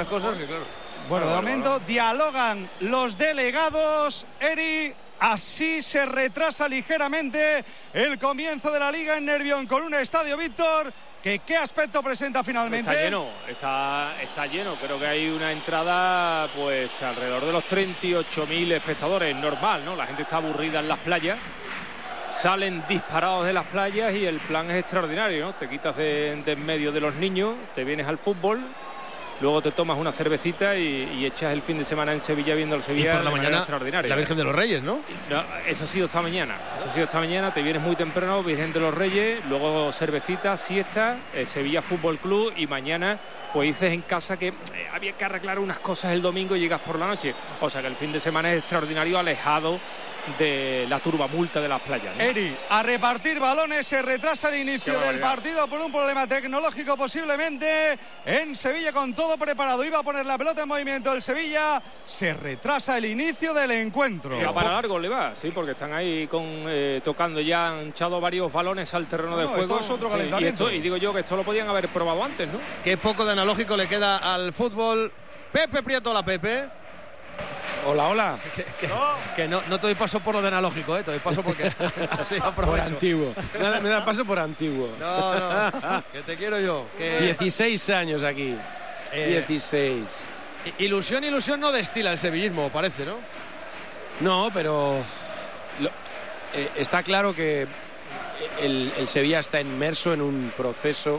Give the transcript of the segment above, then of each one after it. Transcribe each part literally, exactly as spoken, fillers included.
tantas cosas que claro. Bueno, de momento dialogan los delegados. Eri, así se retrasa ligeramente el comienzo de la Liga en Nervión con un Estadio Víctor que qué aspecto presenta finalmente. Está lleno, está, está lleno. Creo que hay una entrada pues alrededor de los treinta y ocho mil espectadores. Normal, ¿no? La gente está aburrida en las playas. Salen disparados de las playas y el plan es extraordinario, ¿no? Te quitas de, de en medio de los niños, te vienes al fútbol. Luego te tomas una cervecita y, y echas el fin de semana en Sevilla viendo el Sevilla. Y por la de mañana extraordinaria. La Virgen de los Reyes, ¿no? no eso ha sido esta mañana. Eso ha sido esta mañana. Te vienes muy temprano, Virgen de los Reyes, luego cervecita, siesta, eh, Sevilla Fútbol Club y mañana pues dices en casa que eh, había que arreglar unas cosas el domingo y llegas por la noche. O sea que el fin de semana es extraordinario, alejado de la turbamulta de las playas, ¿no? Eri, a repartir balones, se retrasa el inicio del partido por un problema tecnológico posiblemente en Sevilla con todo preparado. Iba a poner la pelota en movimiento el Sevilla, se retrasa el inicio del encuentro. Ya para largo le va, sí, porque están ahí con eh, tocando ya, han echado varios balones al terreno no, del no, juego. Esto es otro sí, calentamiento. Y, esto, y digo yo que esto lo podían haber probado antes, ¿no? Qué poco de analógico le queda al fútbol. Pepe Prieto, la Pepe. Hola, hola. Que, que, no. que no, no te doy paso por lo de analógico, ¿eh? Te doy paso porque así por antiguo. Me da, me da paso por antiguo. No, no, que te quiero yo. Que... dieciséis años aquí. Eh, dieciséis. Ilusión, ilusión no destila el sevillismo, parece, ¿no? No, pero lo, eh, está claro que el, el Sevilla está inmerso en un proceso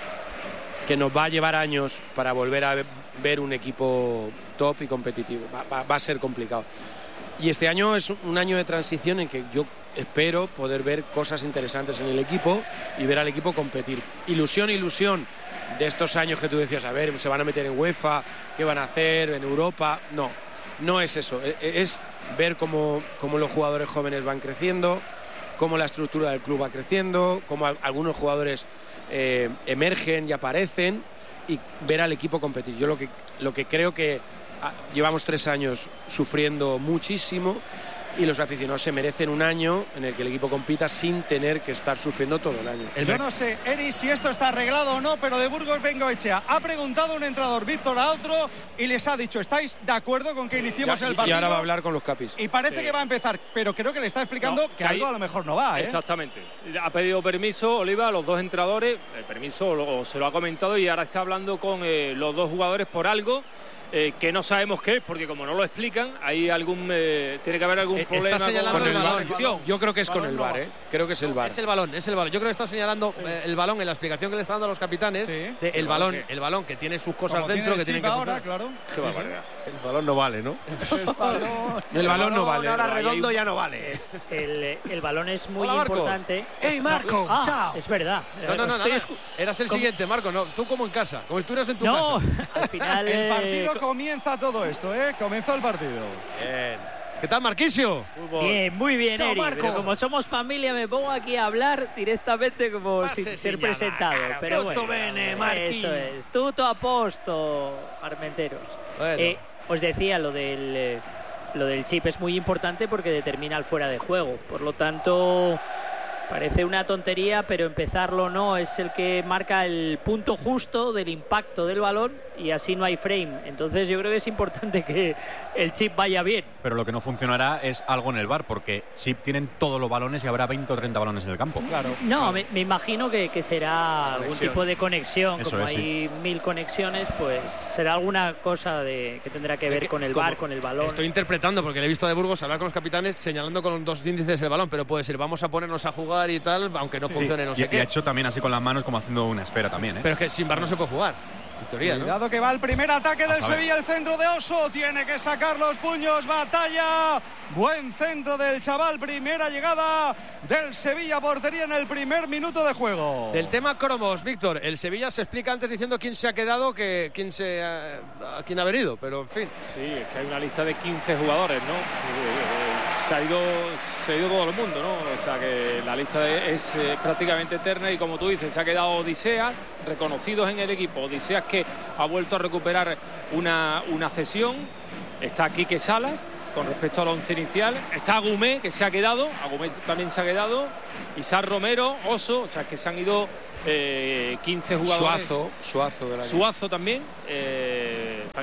que nos va a llevar años para volver a ver un equipo top y competitivo. Va, va, va a ser complicado. Y este año es un año de transición en que yo espero poder ver cosas interesantes en el equipo y ver al equipo competir. Ilusión, ilusión de estos años que tú decías, a ver, se van a meter en UEFA, ¿qué van a hacer en Europa? No, no es eso. Es ver cómo, cómo los jugadores jóvenes van creciendo, cómo la estructura del club va creciendo, cómo algunos jugadores eh, emergen y aparecen, y ver al equipo competir. Yo lo que, lo que creo que ah, llevamos tres años sufriendo muchísimo y los aficionados se merecen un año en el que el equipo compita sin tener que estar sufriendo todo el año. Yo no sé, Eri, si esto está arreglado o no, pero de Burgos Bengoechea ha preguntado a un entrenador, Víctor, a otro, y les ha dicho, ¿estáis de acuerdo con que iniciemos ya, el partido? Y ahora va a hablar con los capis. Y parece sí. que va a empezar, pero creo que le está explicando no, que, que algo hay... a lo mejor no va, ¿eh? Exactamente. Ha pedido permiso, Oliva, a los dos entrenadores, el permiso o se lo ha comentado y ahora está hablando con eh, los dos jugadores por algo Eh, que no sabemos qué es, porque como no lo explican, hay algún eh, tiene que haber algún eh, problema está señalando con el el balón. balón. Yo creo que es con el VAR, ¿eh? Creo que es el VAR. Es el balón, es el balón. Yo creo que está señalando eh, el balón en la explicación que le están dando a los capitanes. Sí. De el balón, el balón que tiene sus cosas Como dentro tiene que tienen que ahora, funcionar. claro. Qué sí, barbaridad. Sí. El balón no vale, ¿no? El balón, el balón no vale. Ahora redondo ya no vale. El, el balón es muy Hola, Marco. importante. ¡Ey, Marco! Ah, ¡Chao! Es verdad. No, no, no, no. Escu... Eras el ¿Cómo? siguiente, Marco. No, tú como en casa, como si estuvieras en tu no, casa. Al final. El partido eh... comienza todo esto, ¿eh? Comenzó el partido. Bien. ¿Qué tal, Marquisio? Bien, muy bien, Chao, Eri. Marco. Pero como somos familia, me pongo aquí a hablar directamente como Pase sin ser señala, presentado. cara, Pero tutto bueno, bene, Marquinhos. eso es. Tutto a posto, Armenteros. Bueno. Eh, os decía, lo del, eh, lo del chip es muy importante porque determina el fuera de juego. Por lo tanto, parece una tontería, pero empezarlo no es el que marca el punto justo del impacto del balón y así no hay frame. Entonces yo creo que es importante que el chip vaya bien. Pero lo que no funcionará es algo en el VAR, porque chip tienen todos los balones y habrá veinte o treinta balones en el campo. Claro. No, claro. Me, me imagino que, que será algún tipo de conexión. Eso como es, hay sí. mil conexiones, pues será alguna cosa de, que tendrá que ver que, con el como VAR, con el balón. Estoy interpretando porque le he visto de Burgos hablar con los capitanes señalando con los dos índices el balón, pero puede ser vamos a ponernos a jugar y tal, aunque no Sí, funcione sí. no sé y, qué. Y ha hecho también así con las manos como haciendo una esfera también, ¿eh? Pero es que sin VAR no se puede jugar, en teoría, ¿no? Cuidado que va el primer ataque del a ver. Sevilla, el centro de Oso, tiene que sacar los puños, batalla, buen centro del chaval, primera llegada del Sevilla, portería en el primer minuto de juego. Del tema cromos, Víctor, el Sevilla se explica antes diciendo quién se ha quedado que quién se ha, a quién ha venido, pero en fin. Sí, es que hay una lista de quince jugadores, ¿no? Se ha ido, se ha ido todo el mundo, ¿no? O sea que la lista de, es eh, prácticamente eterna y como tú dices, se ha quedado Odiseas, reconocidos en el equipo. Odiseas que ha vuelto a recuperar una, una cesión. Está Quique Salas con respecto al once inicial. Está Agumé, que se ha quedado. Agumé también se ha quedado. Isar Romero, Oso, o sea que se han ido eh, quince jugadores. Suazo, Suazo de la Suazo también. Eh, se han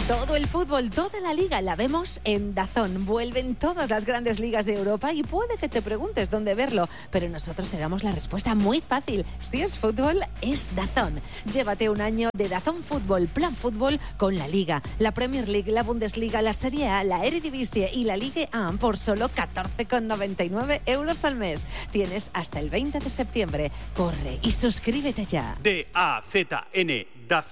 Todo el fútbol, toda la liga la vemos en DAZN. Vuelven todas las grandes ligas de Europa y puede que te preguntes dónde verlo, pero nosotros te damos la respuesta muy fácil. Si es fútbol, es DAZN. Llévate un año de DAZN Fútbol, Plan Fútbol con la Liga, la Premier League, la Bundesliga, la Serie A, la Eredivisie y la Ligue uno por solo catorce con noventa y nueve euros al mes. Tienes hasta el veinte de septiembre. Corre y suscríbete ya. D A Z N,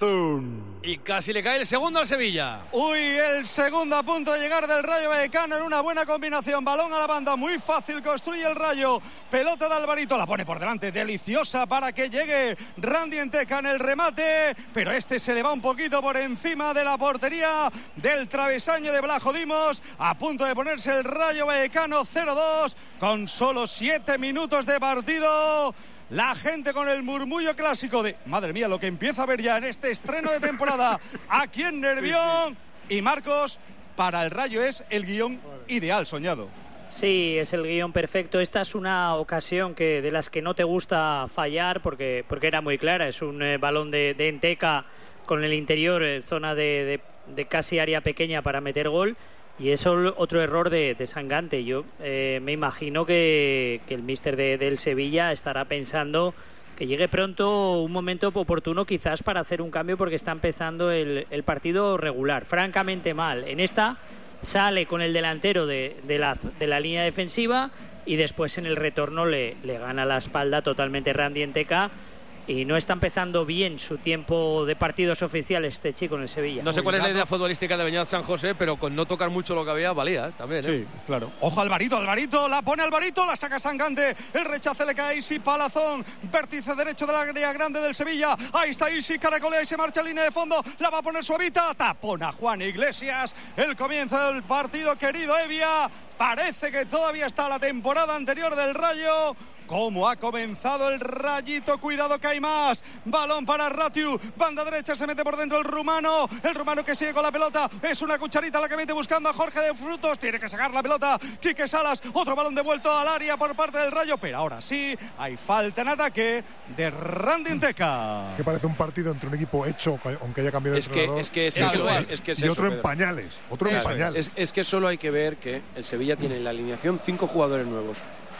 DAZN. Y casi le cae el segundo al Sevilla. Uy, el segundo a punto de llegar del Rayo Vallecano en una buena combinación. Balón a la banda, muy fácil, construye el Rayo. Pelota de Alvarito, la pone por delante, deliciosa para que llegue Randy Enteca en el remate. Pero este se le va un poquito por encima de la portería del travesaño de Blajo Dimos. A punto de ponerse el Rayo Vallecano cero dos con solo siete minutos de partido. La gente con el murmullo clásico de madre mía, lo que empieza a ver ya en este estreno de temporada aquí en Nervión. Y Marcos, para el Rayo es el guión ideal soñado. Sí, es el guión perfecto. Esta es una ocasión que de las que no te gusta fallar porque, porque era muy clara. Es un eh, balón de, de Enteca con el interior, eh, zona de, de, de casi área pequeña para meter gol. Y eso otro error de, de Sangante. Yo eh, me imagino que, que el míster de, del Sevilla estará pensando que llegue pronto un momento oportuno quizás para hacer un cambio porque está empezando el, el partido regular, francamente mal. En esta sale con el delantero de, de, la, de la línea defensiva y después en el retorno le, le gana la espalda totalmente Randy Enteca. Y no está empezando bien su tiempo de partidos oficiales este chico en el Sevilla. No sé cuál es la idea futbolística de Beñat San José, pero con no tocar mucho lo que había, valía ¿eh? También. ¿eh? Sí, claro. Ojo Alvarito, Alvarito, la pone Alvarito, la saca Sangante. El rechace le cae a Isi, Palazón, vértice derecho de la área grande del Sevilla. Ahí está Isi, caracolea y se marcha a línea de fondo. La va a poner suavita, tapona Juan Iglesias. El comienzo del partido, querido Evia. Parece que todavía está la temporada anterior del Rayo. ¿Cómo ha comenzado el Rayito? Cuidado que hay más. Balón para Ratiu. Banda derecha, se mete por dentro el rumano. El rumano que sigue con la pelota. Es una cucharita la que mete buscando a Jorge de Frutos. Tiene que sacar la pelota. Quique Salas. Otro balón devuelto al área por parte del Rayo. Pero ahora sí, hay falta en ataque de Randy Enteca. Que parece un partido entre un equipo hecho, aunque haya cambiado de es que, entrenador. es que es, es eso, igual. es, es que es y eso, otro en Pedro. pañales. Otro en Eso pañales. Es, es que solo hay que ver que el Sevilla tiene en la alineación cinco jugadores nuevos.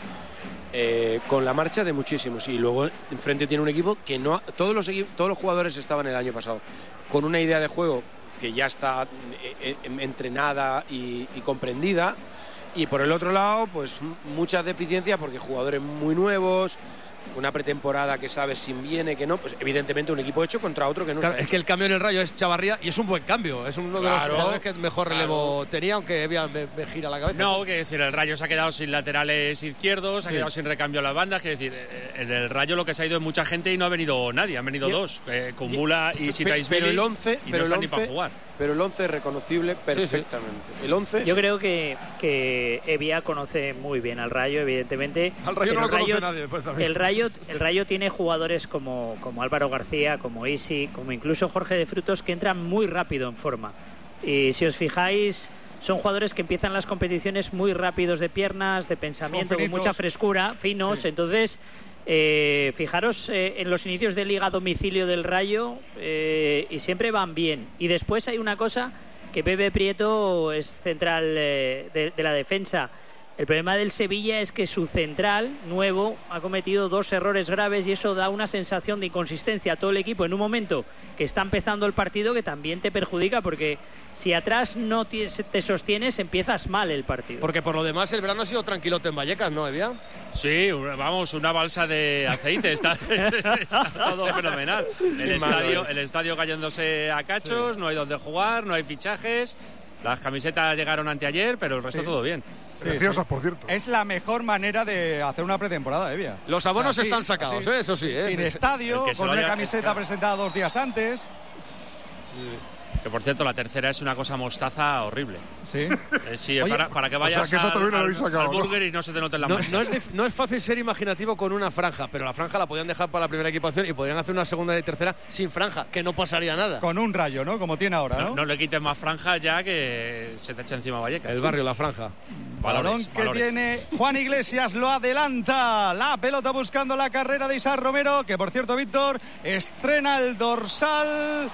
Eh, con la marcha de muchísimos y luego enfrente tiene un equipo que no ha, todos los equipos, todos los jugadores estaban el año pasado con una idea de juego que ya está eh, eh, entrenada y, y comprendida, y por el otro lado pues muchas deficiencias porque jugadores muy nuevos, una pretemporada que sabes si viene, que no, pues evidentemente un equipo hecho contra otro que no claro, está es hecho. que el cambio en el Rayo es Chavarría y es un buen cambio, es uno de Claro, los jugadores que mejor claro. relevo tenía, aunque Evia me, me gira la cabeza. No, quiere decir, el Rayo se ha quedado sin laterales izquierdos, se Sí. ha quedado sin recambio a las bandas, quiere decir, en el Rayo lo que se ha ido es mucha gente y no ha venido nadie, han venido Yo- dos, eh, Kumbula y Pero Sitaisvili, el once, y pero no el están ni para once, jugar. pero el once es reconocible perfectamente. El once Yo creo que, que Evia conoce muy bien al Rayo, evidentemente. Al Rayo pero no lo el conoce nadie, después también. El Rayo, el Rayo tiene jugadores como, como Álvaro García, como Isi, como incluso Jorge de Frutos, que entran muy rápido en forma. Y si os fijáis, son jugadores que empiezan las competiciones muy rápidos de piernas, de pensamiento, con mucha frescura, finos. Sí. Entonces, eh, fijaros eh, en los inicios de liga a domicilio del Rayo eh, y siempre van bien. Y después hay una cosa, que Pepe Prieto es central eh, de, de la defensa. El problema del Sevilla es que su central nuevo ha cometido dos errores graves y eso da una sensación de inconsistencia a todo el equipo en un momento que está empezando el partido, que también te perjudica, porque si atrás no te sostienes empiezas mal el partido. Porque por lo demás el verano ha sido tranquilote en Vallecas, ¿no, Evia? Sí, una- vamos, una balsa de aceite, está, está todo fenomenal. El Qué malo estadio, es. el estadio cayéndose a cachos, no hay donde jugar, no hay fichajes. Las camisetas llegaron anteayer, pero el resto Sí. todo bien. Sí, Preciosas, sí. por cierto. Es la mejor manera de hacer una pretemporada, Evia. Los abonos O sea, sí, están sacados, así, ¿eh? Eso sí, ¿eh? Sin estadio, El que se con vaya- una camiseta presentada dos días antes. Que por cierto, la tercera es una cosa mostaza horrible. Sí. Eh, sí, Oye, para, para que o vayas sea, que eso al, todavía no lo al- habéis sacado, al ¿no? burger y no se te note en la No, mancha. no es, dif- no es fácil ser imaginativo con una franja, pero la franja la podían dejar para la primera equipación y podrían hacer una segunda y tercera sin franja, que no pasaría nada. Con un rayo, ¿no? Como tiene ahora, No, ¿no? no le quites más franja ya que se te echa encima Vallecas. El barrio, la franja. Balón Valores, que valores. tiene Juan Iglesias, lo adelanta. La pelota buscando la carrera de Isaac Romero, que por cierto, Víctor, estrena el dorsal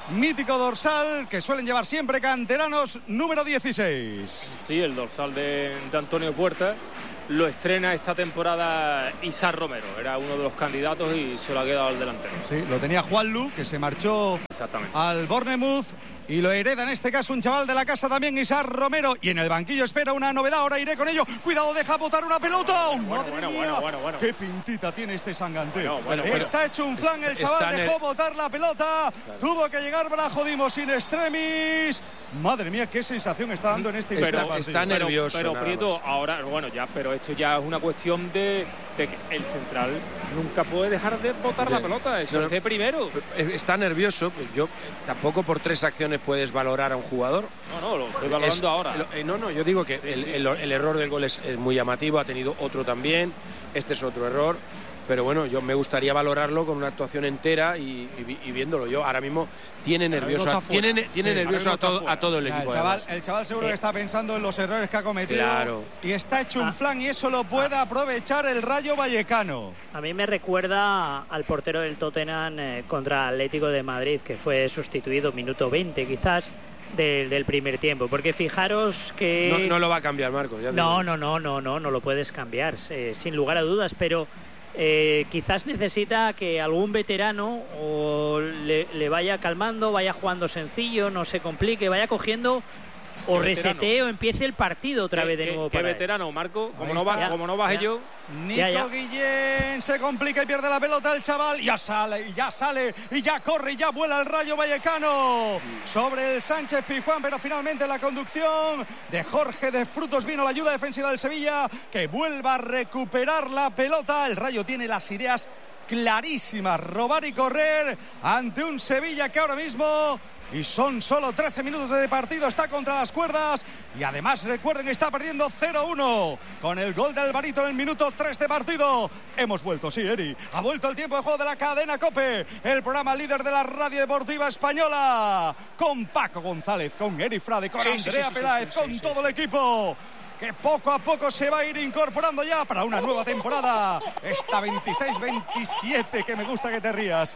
mítico dorsal que suelen llevar siempre canteranos, número dieciséis. Sí, el dorsal de, de Antonio Puerta lo estrena esta temporada Isar Romero. Era uno de los candidatos y se lo ha quedado al delantero. Sí, lo tenía Juanlu, que se marchó al Bournemouth. Y lo hereda en este caso un chaval de la casa también, Isar Romero. Y en el banquillo espera una novedad, ahora iré con ello. Cuidado, deja botar una pelota. ¡Oh, bueno, madre bueno, mía! bueno, bueno, bueno. ¡Qué pintita tiene este Sangante! Bueno, bueno, Está bueno. hecho un flan el chaval, dejó er... botar la pelota. Claro. Tuvo que llegar Blajo Dimos in extremis. Madre mía, qué sensación está dando en este pero, instante. Está nervioso. Pero, pero Prieto, ahora, bueno, ya, pero esto ya es una cuestión de, de que el central nunca puede dejar de botar la pelota. Eso no, es de primero. Está nervioso. Yo tampoco por tres acciones puedes valorar a un jugador. No, no, lo estoy valorando es, ahora. Eh, no, no, yo digo que sí, el, sí. El, el error del gol es, es muy llamativo. Ha tenido otro también. Este es otro error. Pero bueno, yo me gustaría valorarlo con una actuación entera y, y, y viéndolo. Yo ahora mismo tiene nervioso, no tiene, tiene sí, nervioso a todo, a todo el equipo. El chaval, el chaval seguro eh. que está pensando en los errores que ha cometido. Claro. Y está hecho un ah. flan y eso lo puede aprovechar el Rayo Vallecano. A mí me recuerda al portero del Tottenham eh, contra Atlético de Madrid, que fue sustituido minuto veinte quizás de, del primer tiempo. Porque fijaros que... No, no lo va a cambiar, Marcos. Ya no, no, no, no, no, no lo puedes cambiar, eh, sin lugar a dudas, pero... Eh, quizás necesita que algún veterano o le, le vaya calmando, vaya jugando sencillo, no se complique, vaya cogiendo o resetee o empiece el partido otra vez de nuevo. ¿Qué para veterano, Marco? Como no, va, como no baje ya. yo. Nico ya, ya. Guillén se complica y pierde la pelota el chaval. Ya sale, y ya sale, y ya corre, y ya vuela el Rayo Vallecano sobre el Sánchez Pizjuán, pero finalmente la conducción de Jorge de Frutos vino la ayuda defensiva del Sevilla, que vuelva a recuperar la pelota. El Rayo tiene las ideas clarísimas, robar y correr ante un Sevilla que ahora mismo... Y son solo trece minutos de partido, está contra las cuerdas y además recuerden que está perdiendo cero uno con el gol de Alvarito en el minuto tres de partido. Hemos vuelto, sí, Eri, ha vuelto el tiempo de juego de la cadena COPE, el programa líder de la radio deportiva española, con Paco González, con Eri Frade, con sí, Andrea sí, sí, Peláez, sí, sí, con sí, todo sí. el equipo, que poco a poco se va a ir incorporando ya para una nueva temporada. Esta veintiséis veintisiete, que me gusta que te rías.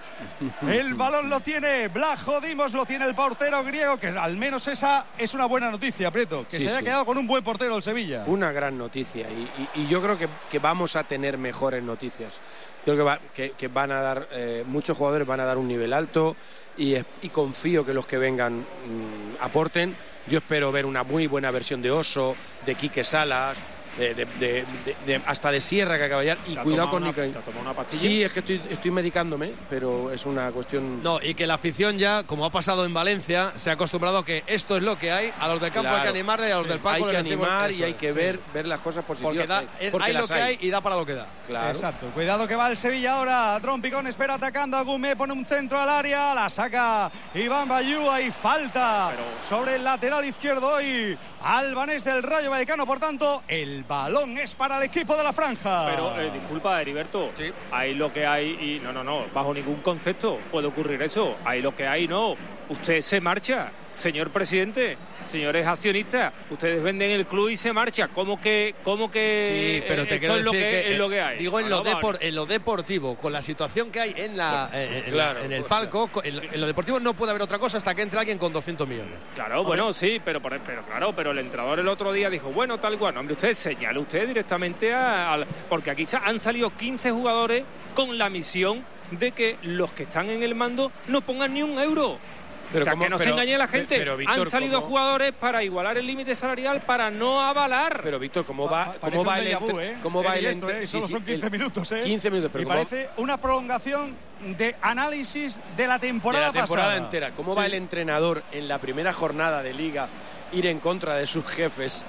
El balón lo tiene Blajo Dimos, lo tiene el portero griego, que al menos esa es una buena noticia, Prieto, que sí, se haya sí. quedado con un buen portero el Sevilla. Una gran noticia y, y, y yo creo que, que vamos a tener mejores noticias. Creo que, va, que, que van a dar, eh, muchos jugadores van a dar un nivel alto y, y confío que los que vengan mmm, aporten. Yo espero ver una muy buena versión de Oso, de Quique Salas, de, de, de, de, de, hasta de Sierra, que acaba de llegar. Y cuidado con Nico. Sí, es que estoy, estoy medicándome, pero es una cuestión... No, y que la afición ya, como ha pasado en Valencia, se ha acostumbrado a que esto es lo que hay. A los del campo claro, hay que animarle y a los sí. del palco hay que animar y hay es, que sí. ver, ver las cosas positivas. Porque, da, es, porque hay lo que hay. hay y da para lo que da. Claro. Exacto. Cuidado que va el Sevilla ahora. Trompicón espera atacando a Gumé, pone un centro al área, la saca Iván Bayúa y falta pero... sobre el lateral izquierdo hoy albanés del Rayo Vallecano. Por tanto, el balón es para el equipo de la franja. Pero, eh, disculpa, Heriberto, sí. Hay lo que hay y no, no, no, bajo ningún concepto puede ocurrir eso. Hay lo que hay, no. Usted se marcha, señor presidente, señores accionistas, ustedes venden el club y se marcha. ¿Cómo que, cómo que sí, pero te esto es lo que, que es lo que hay? Digo, en, no, lo no, depor, en lo deportivo, con la situación que hay en, la, pues, eh, en, claro, la, en el pues, palco, en, en lo deportivo no puede haber otra cosa hasta que entre alguien con doscientos millones. Claro, ¿vale? Bueno, sí, pero, pero claro, pero el entrenador el otro día dijo, bueno, tal cual, no, hombre, usted señale usted directamente a, a, porque aquí han salido quince jugadores con la misión de que los que están en el mando no pongan ni un euro. Pero o sea, como, que no pero, se engañe la gente. Pero, Víctor, han salido ¿cómo? jugadores para igualar el límite salarial para no avalar. Pero Víctor, ¿cómo va, pa, cómo va el entre, ¿eh? cómo va el esto, eh? Solo son quince el, minutos, ¿eh? quince minutos, pero y parece una prolongación de análisis de la temporada de la temporada pasada. entera. ¿Cómo sí. va el entrenador en la primera jornada de Liga ir en contra de sus jefes?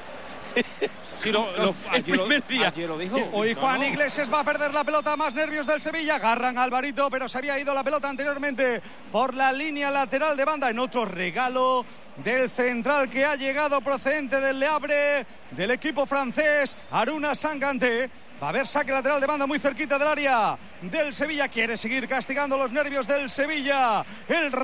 Sí, lo, lo, el primer día. Ayer lo dijo. Hoy Juan no, no. Iglesias va a perder la pelota, más nervios del Sevilla. Agarran a Alvarito, pero se había ido la pelota anteriormente por la línea lateral de banda en otro regalo del central que ha llegado procedente del Le Havre, del equipo francés, Aruna Sangante. Va a haber saque lateral de banda muy cerquita del área del Sevilla. Quiere seguir castigando los nervios del Sevilla. El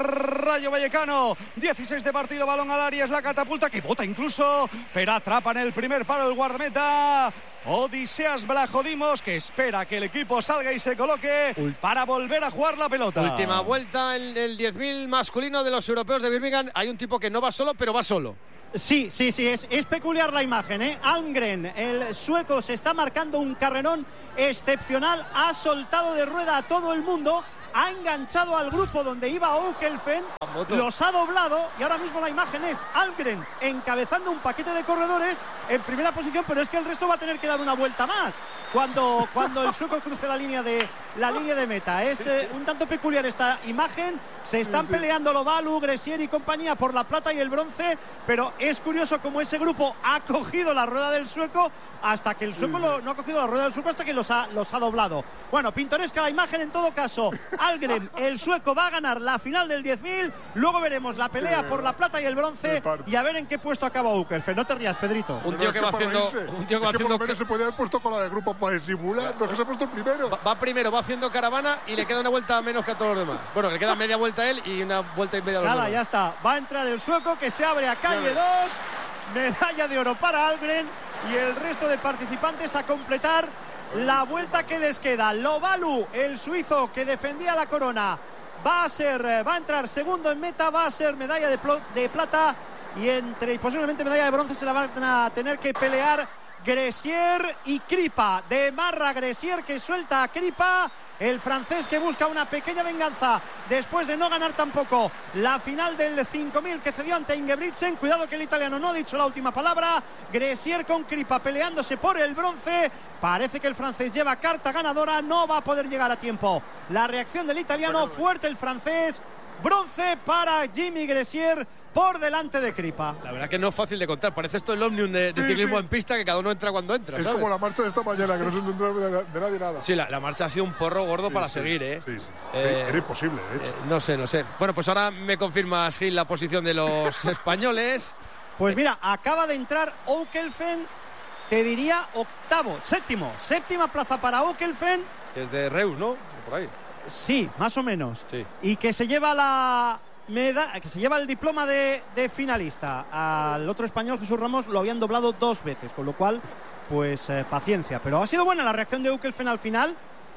Rayo Vallecano. dieciséis de partido, balón al área, es la catapulta que bota incluso, pero atrapa en el primer palo el guardameta Odiseas Vlachodimos, que espera que el equipo salga y se coloque para volver a jugar la pelota. Última vuelta en el diez mil masculino de los europeos de Birmingham. Hay un tipo que no va solo, pero va solo. Sí, sí, sí, es, es peculiar la imagen, ¿eh? Almgren, el sueco, se está marcando un carrerón excepcional, ha soltado de rueda a todo el mundo, ha enganchado al grupo donde iba Okelfen, los ha doblado y ahora mismo la imagen es Almgren encabezando un paquete de corredores en primera posición, pero es que el resto va a tener que dar una vuelta más cuando, cuando el sueco cruce la línea de, la línea de meta. Es eh, un tanto peculiar esta imagen, se están sí, sí. peleando Lobalu, Gressier y compañía por la plata y el bronce, pero es curioso cómo ese grupo ha cogido la rueda del sueco hasta que el sueco lo, no ha cogido la rueda del sueco hasta que los ha, los ha doblado. Bueno, pintoresca la imagen en todo caso. Almgren, el sueco, va a ganar la final del diez mil, luego veremos la pelea por la plata y el bronce y a ver en qué puesto acaba Okelfen. No te rías, Pedrito. Un tío que va haciendo, un tío que va haciendo, por lo menos se podía haber puesto con la de grupo para disimular, no es que se ha puesto el primero. Va, va primero, va haciendo caravana y le queda una vuelta menos que a todos los demás. Bueno, le queda media vuelta a él y una vuelta y media a los Nada, demás. ya está. Va a entrar el sueco, que se abre a calle dos. Medalla de oro para Almgren y el resto de participantes a completar la vuelta que les queda. Lobalu, el suizo que defendía la corona, va a ser, va a entrar segundo en meta, va a ser medalla de, pl- de plata y entre y posiblemente medalla de bronce se la van a tener que pelear Gressier y Kripa. De marra Gressier, que suelta a Kripa, el francés que busca una pequeña venganza después de no ganar tampoco la final del cinco mil que cedió ante Ingebrigtsen. Cuidado que el italiano no ha dicho la última palabra. Gressier con Kripa peleándose por el bronce. Parece que el francés lleva carta ganadora, no va a poder llegar a tiempo. La reacción del italiano, fuerte el francés. Bronce para Jimmy Gressier por delante de Kripa. La verdad que no es fácil de contar. Parece esto el Omnium de, de sí, ciclismo sí. en pista, que cada uno entra cuando entra. Es ¿sabes? como la marcha de esta mañana, que no se entendió de, de nadie nada. Sí, la, la marcha ha sido un porro gordo sí, para sí, seguir, ¿eh? Sí, sí. eh Era imposible, de hecho. Eh, no sé, no sé. Bueno, pues ahora me confirmas, Gil, la posición de los españoles. Pues mira, acaba de entrar Okelfen, te diría octavo, séptimo. Séptima plaza para Okelfen. Que es de Reus, ¿no? Por ahí. Sí, más o menos. Sí. Y que se lleva la... Meda, que se lleva el diploma de, de finalista. Al otro español, Jesús Ramos, lo habían doblado dos veces, con lo cual, pues eh, paciencia. Pero ha sido buena la reacción de Okelfen al final,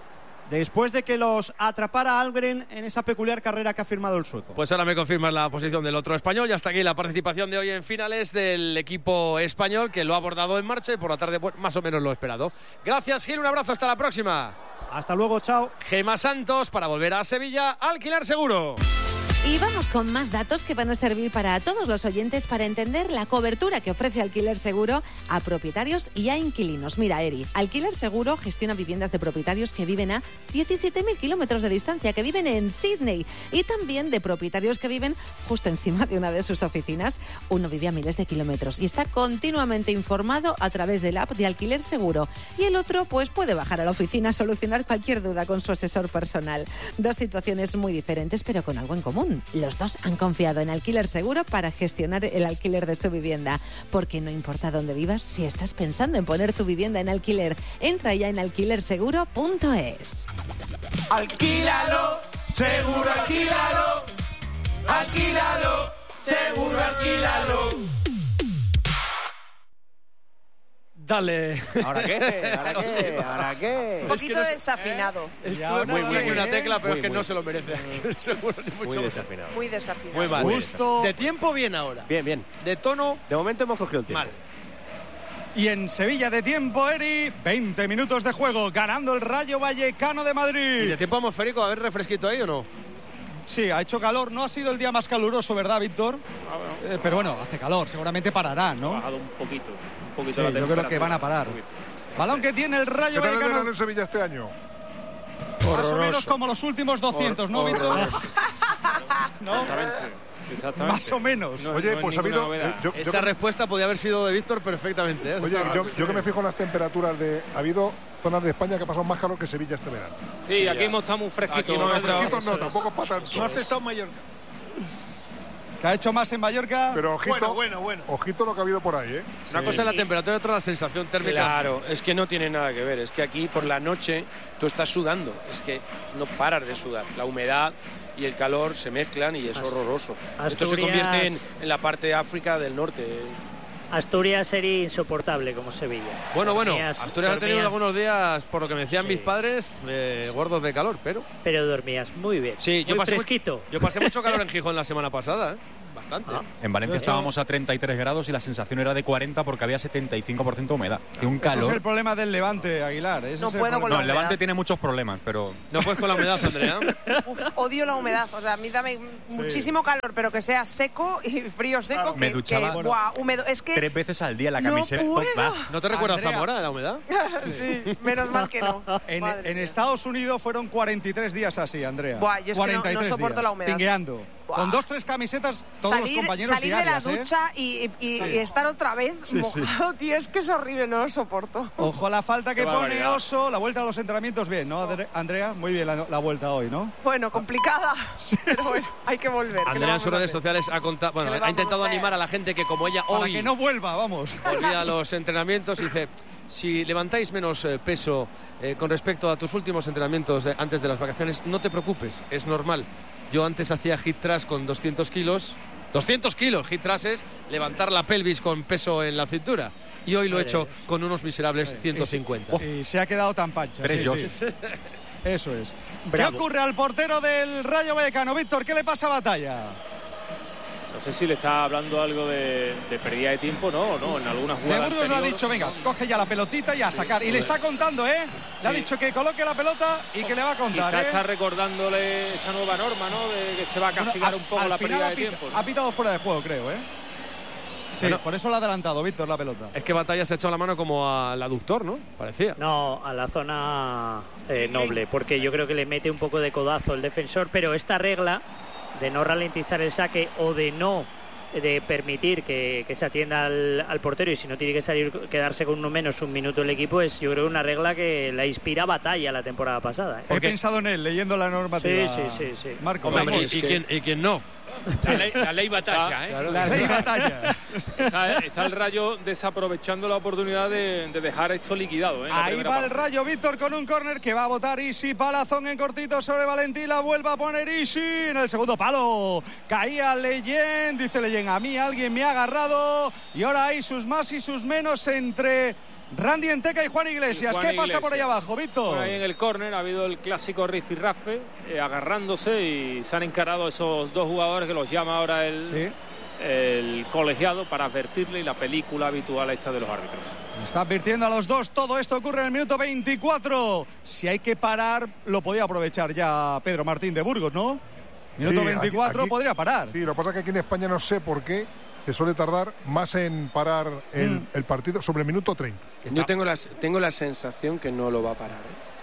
después de que los atrapara Almgren en esa peculiar carrera que ha firmado el sueco. Pues ahora me confirmas la posición del otro español. Y hasta aquí la participación de hoy en finales del equipo español, que lo ha abordado en marcha y por la tarde pues, más o menos lo esperado. Gracias, Gil, un abrazo, hasta la próxima. Hasta luego, chao. Gema Santos para volver a Sevilla, Alquiler Seguro. Y vamos con más datos que van a servir para todos los oyentes para entender la cobertura que ofrece Alquiler Seguro a propietarios y a inquilinos. Mira, Eri, Alquiler Seguro gestiona viviendas de propietarios que viven a diecisiete mil kilómetros de distancia, que viven en Sydney, y también de propietarios que viven justo encima de una de sus oficinas. Uno vive a miles de kilómetros y está continuamente informado a través del app de Alquiler Seguro. Y el otro, pues puede bajar a la oficina a solucionar cualquier duda con su asesor personal. Dos situaciones muy diferentes, pero con algo en común. Los dos han confiado en Alquiler Seguro para gestionar el alquiler de su vivienda. Porque no importa dónde vivas, si estás pensando en poner tu vivienda en alquiler, entra ya en alquiler seguro punto es. Alquílalo, seguro alquílalo. Alquílalo, seguro alquílalo. Dale. ¿Ahora qué? ¿Ahora qué? ¿Ahora qué? Un poquito es que no desafinado. Eh, Esto muy bien en una tecla, pero muy, es que muy, no se lo merece. Seguro, ni mucho muy desafinado. Muy desafinado. Muy mal. Justo. De tiempo, bien ahora. Bien, bien. De tono. De momento hemos cogido el tiempo. Mal. Y en Sevilla de tiempo, Eri, veinte minutos de juego, ganando el Rayo Vallecano de Madrid. ¿Y de tiempo atmosférico, a ver refresquito ahí o no? Sí, ha hecho calor. No ha sido el día más caluroso, ¿verdad, Víctor? Ah, bueno. Eh, pero bueno, hace calor. Seguramente parará, ¿no? Ha bajado un poquito. Un poquito Sí, la yo creo temperatura, que van a parar. Balón que tiene el ¿Qué Rayo tal el Vallecano. verano en Sevilla este año? Más o menos como los últimos doscientos, ¿no, Víctor? ¿No? Exactamente. Exactamente. Más o menos. No, Oye, no pues ha ninguna habido. novedad. eh, yo, Esa yo, respuesta podía haber sido de Víctor perfectamente. ¿eh? Oye, yo, yo que me fijo en las temperaturas de. Ha habido zonas de España que ha pasado más calor que Sevilla este verano. Sí, aquí hemos estado muy fresquitos. No, ¿no? fresquitos no, tampoco para tanto. No has estado en Mallorca. que ha hecho más en Mallorca. Pero ojito, Bueno, bueno, bueno. ojito lo que ha habido por ahí, ¿eh? Una Sí. cosa es la temperatura y otra la sensación térmica. Claro, es que no tiene nada que ver. Es que aquí por la noche tú estás sudando. Es que no paras de sudar. La humedad y el calor se mezclan y es Ast- horroroso. Asturias- Esto se convierte en, en la parte de África del norte. Asturias sería insoportable como Sevilla. Bueno, bueno, Dormías- Asturias ha tenido dormías- algunos días, por lo que me decían Sí. mis padres, eh, gordos de calor, pero... Pero dormías muy bien. Sí, yo muy pasé, fresquito. mucho, yo pasé mucho calor en Gijón la semana pasada, ¿eh? Bastante. Ah. En Valencia estábamos a treinta y tres grados y la sensación era de cuarenta porque había setenta y cinco por ciento de humedad. Y un Ese es calor. el problema del Levante, Aguilar. Ese No es el puedo con problema. No, el humedad. Levante tiene muchos problemas, pero No puedes con la humedad, Andrea. Uf, odio la humedad. O sea, a mí dame muchísimo calor, pero que sea seco y frío seco. Me que, duchaba que, buah, húmedo. Es que. tres veces al día la no camiseta. puedo. Va. ¿No te recuerda Andrea. Zamora de la humedad? sí, menos mal que no. En, Madre en mía. Estados Unidos fueron cuarenta y tres días así, Andrea. Buah, yo es que no- cuarenta y tres no soporto días, la humedad. Pingueando. Buah. Con dos, tres camisetas, todos salir, los compañeros salir de la diarias, ¿eh? ducha y, y- y- y estar otra vez Sí, sí. mojado, tío, es que es horrible, no lo soporto. Ojo a la falta que Qué pone barbaridad. Oso. La vuelta a los entrenamientos, bien, ¿no, Andre- Andrea? Muy bien la, la vuelta hoy, ¿no? Bueno, complicada, pero bueno, hay que volver. ¿qué le Andrea en vamos sus a redes hacer? sociales ha contado, bueno, ¿Qué le ha vamos intentado a hacer? animar a la gente que como ella Para hoy que no vuelva, vamos. volvía a los entrenamientos y dice, si levantáis menos eh, peso eh, con respecto a tus últimos entrenamientos eh, antes de las vacaciones, no te preocupes, es normal. Yo antes hacía hit thrust con doscientos kilos, doscientos kilos hit thrust es levantar la pelvis con peso en la cintura. Y hoy lo he hecho con unos miserables ciento cincuenta. Y se ha quedado tan pancha. Tres sí, yo. sí. Eso es. Bravo. ¿Qué ocurre al portero del Rayo Vallecano? Víctor, ¿qué le pasa a Batalla? No sé si le está hablando algo de, de pérdida de tiempo, ¿no? ¿no? En algunas De jugadas Burgos le ha anteriores, dicho, venga, coge ya la pelotita y a sacar. Y le está contando, ¿eh? Le ha Sí. dicho que coloque la pelota y que le va a contar, Quizá ¿eh? está recordándole esta nueva norma, ¿no? De que se va a Bueno, castigar a- un poco al la final pérdida ha de pit- tiempo. ¿no? Ha pitado fuera de juego, creo, ¿eh? Sí, Bueno. por eso le ha adelantado, Víctor, la pelota. Es que Batalla se ha echado la mano como al aductor, ¿no? Parecía. No, a la zona eh, noble, porque yo creo que le mete un poco de codazo el defensor, pero esta regla de no ralentizar el saque o de no de permitir que, que se atienda al, al portero y si no tiene que salir quedarse con uno menos un minuto el equipo es yo creo una regla que la inspira Batalla la temporada pasada, ¿eh? He pensado en él, leyendo la normativa. Sí, sí, sí, sí. Marco, Hombre, vamos. y, y quién, y quién no. La ley, la ley batalla, ¿eh? La ley Batalla. Está, está el Rayo desaprovechando la oportunidad de, de dejar esto liquidado, ¿eh? en la Ahí primera va el parte. Rayo, Víctor, con un córner que va a botar Isi. Palazón en cortito sobre Valentín. La vuelve a poner Isi en el segundo palo. Caía Leyen. Dice Leyen, a mí alguien me ha agarrado. Y ahora hay sus más y sus menos entre Randy Enteca y Juan Iglesias. Y Juan ¿Qué pasa por ahí Iglesias. abajo, Víctor? Por ahí en el córner ha habido el clásico rifirrafe eh, agarrándose y se han encarado esos dos jugadores que los llama ahora el, Sí. el colegiado para advertirle y la película habitual esta de los árbitros. Está advirtiendo a los dos. Todo esto ocurre en el minuto veinticuatro. Si hay que parar, lo podía aprovechar ya Pedro Martín de Burgos, ¿no? Minuto Sí, veinticuatro aquí- aquí- podría parar. Sí, lo que pasa es que aquí en España no sé por qué se suele tardar más en parar el, Mm. el partido sobre el minuto treinta. Yo tengo la, tengo la sensación que no lo va a parar,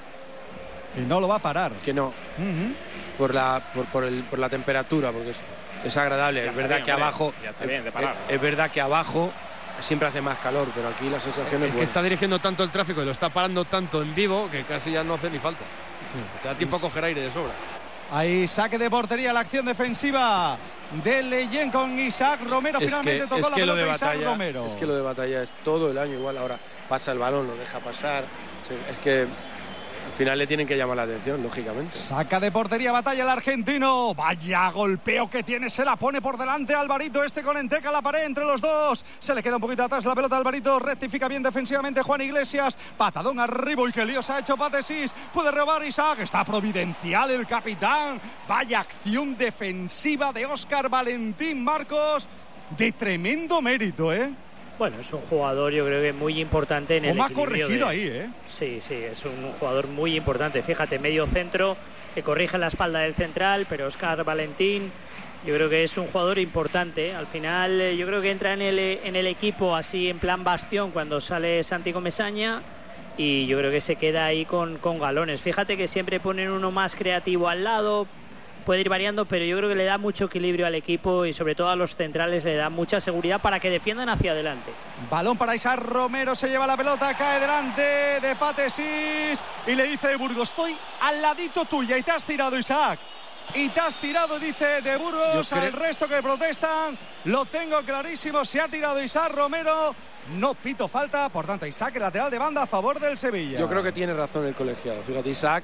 ¿eh? Que no lo va a parar. Que no. Ujú. Por la, por, por el, por la temperatura, porque es, es agradable. Ya Es está verdad bien, que hombre, abajo. ya está bien de parar. es, es verdad que abajo siempre hace más calor, pero aquí la sensación es Es que buena. está dirigiendo tanto el tráfico y lo está parando tanto en vivo que casi ya no hace ni falta. Te da tiempo a coger aire de sobra. Ahí saque de portería, la acción defensiva de Leyen con Isaac Romero. Es Finalmente que, tocó es la que lo pelota de Isaac batalla, Romero. es que lo de batalla es todo el año igual. Ahora pasa el balón, lo deja pasar. Se- Es que al final le tienen que llamar la atención, lógicamente. Saca de portería, Batalla el argentino. Vaya golpeo que tiene, se la pone por delante Alvarito. Este con Enteca, la pared entre los dos. Se le queda un poquito atrás la pelota a Alvarito. Rectifica bien defensivamente Juan Iglesias. Patadón arriba y que lío se ha hecho Patesis. Puede robar Isaac. Está providencial el capitán. Vaya acción defensiva de Óscar Valentín Marcos. De tremendo mérito, ¿eh? Bueno, es un jugador yo creo que muy importante en el Como ha equilibrio corregido de- ahí, ¿eh? Sí, sí, es un jugador muy importante. Fíjate, medio centro, que corrige la espalda del central, pero Óscar Valentín, yo creo que es un jugador importante. Al final, eh, yo creo que entra en el, en el equipo así en plan bastión cuando sale Santi Comesaña y yo creo que se queda ahí con, con galones. Fíjate que siempre ponen uno más creativo al lado, puede ir variando, pero yo creo que le da mucho equilibrio al equipo y sobre todo a los centrales le da mucha seguridad para que defiendan hacia adelante. Balón para Isaac Romero, se lleva la pelota, cae delante de Patesis y le dice de Burgos, estoy al ladito tuya y te has tirado, Isaac. y te has tirado, dice de Burgos. Al resto que protestan, lo tengo clarísimo, se ha tirado Isaac Romero. No pito falta, por tanto Isaac, el lateral de banda a favor del Sevilla. Yo creo que tiene razón el colegiado. Fíjate, Isaac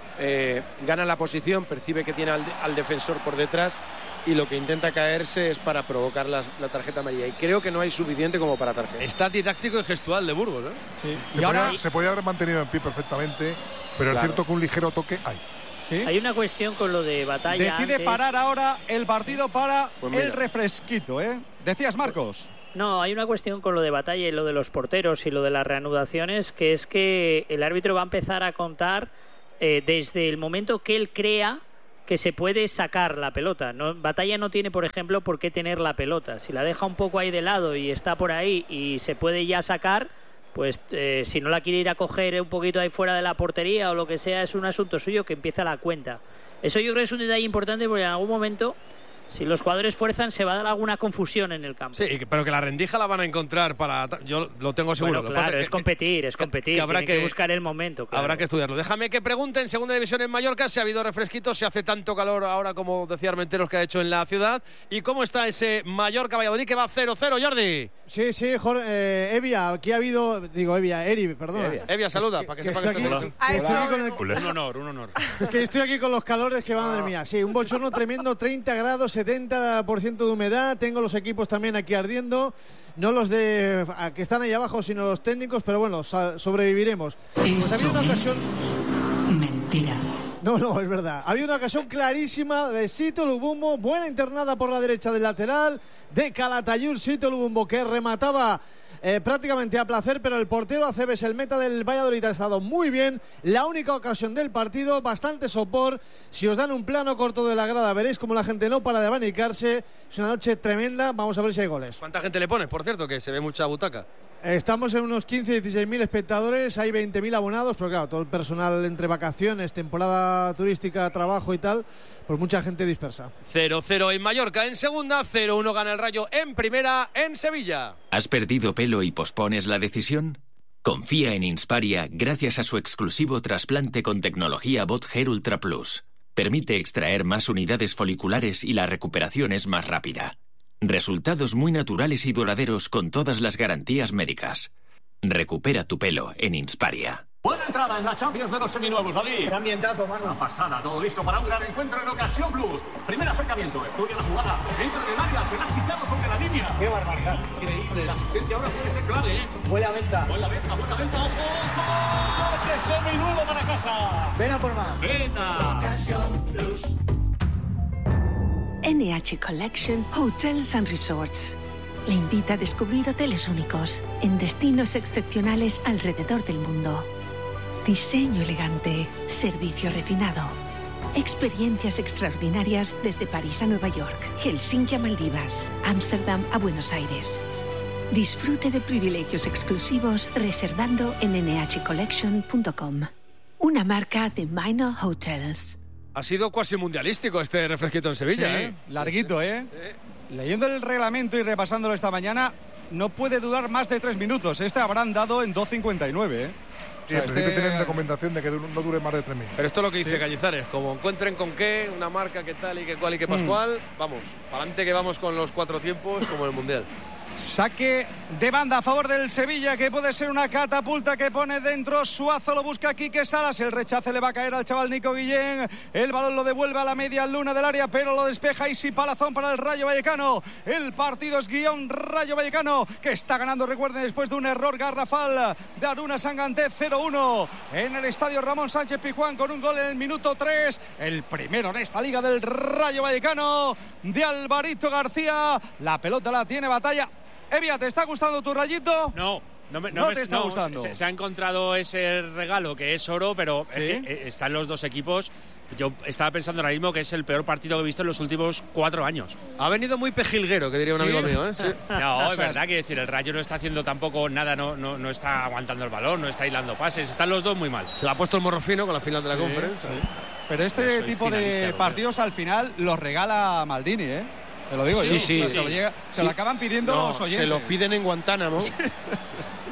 eh, gana la posición, percibe que tiene al, al defensor por detrás y lo que intenta caerse es para provocar las, la tarjeta amarilla. Y creo que no hay suficiente como para tarjeta. Está didáctico y gestual de Burgos, ¿eh? Sí. Se, y ahora podía, se podía haber mantenido en pie perfectamente, pero claro, es cierto que un ligero toque hay. ¿Sí? Hay una cuestión con lo de Batalla. Decide antes. parar ahora el partido para pues el refresquito, ¿eh? Decías, Marcos. No, hay una cuestión con lo de Batalla y lo de los porteros y lo de las reanudaciones, que es que el árbitro va a empezar a contar eh, desde el momento que él crea que se puede sacar la pelota. No, Batalla no tiene, por ejemplo, por qué tener la pelota. Si la deja un poco ahí de lado y está por ahí y se puede ya sacar, pues eh, si no la quiere ir a coger un poquito ahí fuera de la portería o lo que sea, es un asunto suyo que empieza la cuenta. Eso yo creo que es un detalle importante porque en algún momento, si los jugadores fuerzan, se va a dar alguna confusión en el campo. Sí, pero que la rendija la van a encontrar para... Yo lo tengo seguro. Bueno, Lo claro, pasa es que, competir, es competir. que habrá Tienen que, que buscar el momento. Claro. Habrá que estudiarlo. Déjame que pregunte en Segunda División en Mallorca si ha habido refresquitos, si hace tanto calor ahora como decía Armenteros que ha hecho en la ciudad. ¿Y cómo está ese Mallorca-Valladolid que va cero cero, Jordi? Sí, sí, Jorge, eh, Evia, aquí ha habido... Digo, Evia, Eri, perdona. Evia, Evia saluda, que, para que, que sepa que estoy estoy aquí, aquí. que estoy aquí con el... Un honor, un honor. Que estoy aquí con los calores que, madre mía, sí, un bochorno tremendo, treinta grados, setenta por ciento de humedad. Tengo los equipos también aquí ardiendo, no los de que están ahí abajo, sino los técnicos, pero bueno, sobreviviremos. Pues había una ocasión... Mentira. No, no, es verdad. Había una ocasión clarísima de Sito Lubumbo, buena internada por la derecha del lateral, de Calatayud, Sito Lubumbo, que remataba Eh, prácticamente a placer, pero el portero Aceves, el meta del Valladolid, ha estado muy bien. La única ocasión del partido, bastante sopor. Si os dan un plano corto de la grada, veréis como la gente no para de abanicarse. Es una noche tremenda. Vamos a ver si hay goles. ¿Cuánta gente le pones, por cierto, que se ve mucha butaca? Estamos en unos quince a dieciséis mil espectadores, hay veinte mil abonados, pero claro, todo el personal entre vacaciones, temporada turística, trabajo y tal, pues mucha gente dispersa. cero cero en Mallorca en segunda, cero uno gana el Rayo en primera en Sevilla. ¿Has perdido pelo y pospones la decisión? Confía en Insparia gracias a su exclusivo trasplante con tecnología Bot Hair Ultra Plus. Permite extraer más unidades foliculares y la recuperación es más rápida. Resultados muy naturales y duraderos con todas las garantías médicas. Recupera tu pelo en Insparia. Buena entrada en la Champions de los seminuevos, David. Qué ambientazo, mano. Una pasada, todo listo para un gran encuentro en Ocasión Plus. Primer acercamiento, estudia la jugada. Entra en el área, será quitado sobre la línea. Qué barbaridad. Increíble, la asistencia ahora puede ser clave, ¿eh? Buena venta. Buena venta, buena venta, ojo. Coche seminuevo para casa. Ven a por más. Venga. Ocasión Plus. N H Collection Hotels and Resorts le invita a descubrir hoteles únicos en destinos excepcionales alrededor del mundo. Diseño elegante, servicio refinado, experiencias extraordinarias desde París a Nueva York, Helsinki a Maldivas, Ámsterdam a Buenos Aires. Disfrute de privilegios exclusivos reservando en n h collection punto com, una marca de Minor Hotels. Ha sido cuasi mundialístico este refresquito en Sevilla, sí, ¿eh? Larguito, ¿eh? Sí. Leyendo el reglamento y repasándolo esta mañana, no puede durar más de tres minutos. Este habrán dado en dos cincuenta y nueve, ¿eh? Sí, o sea, en principio este... tienen recomendación de que no dure más de tres minutos. Pero esto es lo que dice sí. Cañizares, como encuentren con qué, una marca, qué tal y qué cual y qué pascual, mm. vamos, para adelante que vamos con los cuatro tiempos como en el Mundial. Saque de banda a favor del Sevilla, que puede ser una catapulta que pone dentro. Suazo lo busca Quique Salas. El rechace le va a caer al chaval Nico Guillén. El balón lo devuelve a la media luna del área, pero lo despeja Isi Palazón para el Rayo Vallecano. El partido es guión Rayo Vallecano, que está ganando, recuerden, después de un error garrafal de Aruna Sanganté, cero uno en el estadio Ramón Sánchez Pizjuán, con un gol en el minuto tres. El primero en esta liga del Rayo Vallecano, de Alvarito García. La pelota la tiene Batalla. Evia, ¿te está gustando tu Rayito? No, no, me, no, no me, te está no, gustando. Se, se ha encontrado ese regalo que es oro, pero ¿sí? es que están los dos equipos. Yo estaba pensando ahora mismo que es el peor partido que he visto en los últimos cuatro años. Ha venido muy pejilguero, que diría un ¿sí? amigo mío, ¿eh? Sí. No, es verdad que decir, el Rayo no está haciendo tampoco nada, no, no, no está aguantando el balón, no está hilando pases, están los dos muy mal. Se le ha puesto el morro fino con la final de la sí, conferencia. Sí. Pero este tipo de partidos al final los regala Maldini, ¿eh? Te lo digo sí, yo. Sí, o sea, sí. Se, lo, llega, se sí. lo acaban pidiendo no, los oyentes. Se lo piden en Guantánamo. Sí.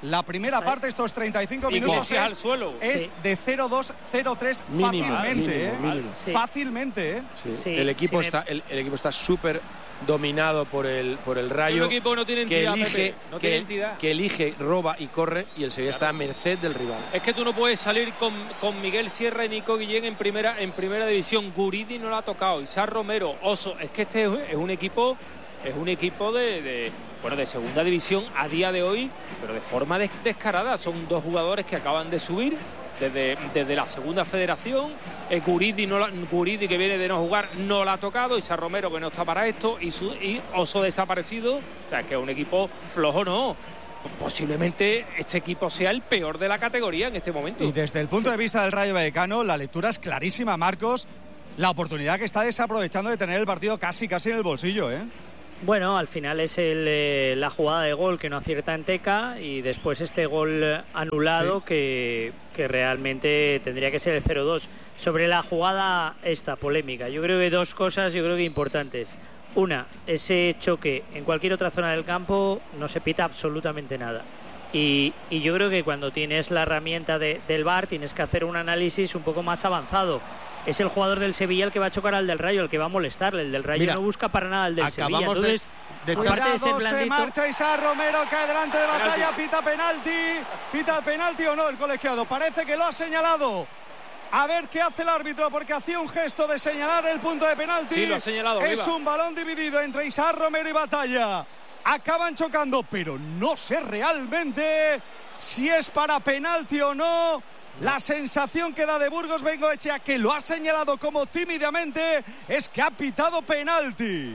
La primera parte, estos treinta y cinco Y minutos, Messi al es, suelo. es Sí. de cero dos, cero tres Mínimo, fácilmente. mínimo, ¿eh? mínimo. Sí. Fácilmente, ¿eh? Sí. Sí, el equipo sí, está el, el equipo está súper dominado por el por el Rayo. Un equipo que no tiene que entidad, elige Pepe, no que, tiene entidad. que elige, roba y corre, y el Sevilla está a merced del rival. Es que tú no puedes salir con, con Miguel Sierra y Nico Guillén en primera en primera división. Guridi no lo ha tocado, Isar Romero, Oso. Es que este es, es un equipo es un equipo de, de bueno de segunda división a día de hoy, pero de forma des, descarada. Son dos jugadores que acaban de subir desde, desde la segunda federación. Eh, Guridi, no la, Guridi, que viene de no jugar, no la ha tocado. Isar Romero, que no está para esto, y, su, y Oso desaparecido. O sea, que es un equipo flojo, no. Posiblemente este equipo sea el peor de la categoría en este momento. Y desde el punto de vista del Rayo Vallecano, la lectura es clarísima, Marcos. La oportunidad que está desaprovechando de tener el partido casi, casi en el bolsillo, ¿eh? Bueno, al final es el, eh, la jugada de gol que no acierta en Teca y después este gol anulado Sí. que, que realmente tendría que ser el cero dos. Sobre la jugada esta polémica, yo creo que dos cosas yo creo que importantes. Una, ese choque en cualquier otra zona del campo no se pita absolutamente nada. Y, y yo creo que cuando tienes la herramienta de, del V A R tienes que hacer un análisis un poco más avanzado. Es el jugador del Sevilla el que va a chocar al del Rayo, el que va a molestarle. El del Rayo Mira, no busca para nada al del Sevilla. acabamos de- Entonces, de aparte de ser Cuidado, se blandito, marcha Isar Romero, cae delante de Batalla, pita penalti. ¿Pita penalti o no el colegiado? Parece que lo ha señalado. A ver qué hace el árbitro, porque hacía un gesto de señalar el punto de penalti. Sí, lo ha señalado, Es Viva. un balón dividido entre Isar Romero y Batalla. Acaban chocando, pero no sé realmente si es para penalti o no. La sensación que da de Burgos Bengoechea, que lo ha señalado como tímidamente, es que ha pitado penalti.